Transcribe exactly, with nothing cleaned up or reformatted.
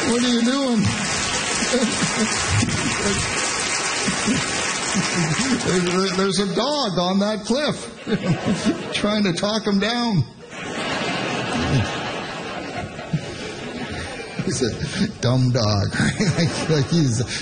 What are you doing? There's, there's a dog on that cliff trying to talk him down. He's a dumb dog. like, like he's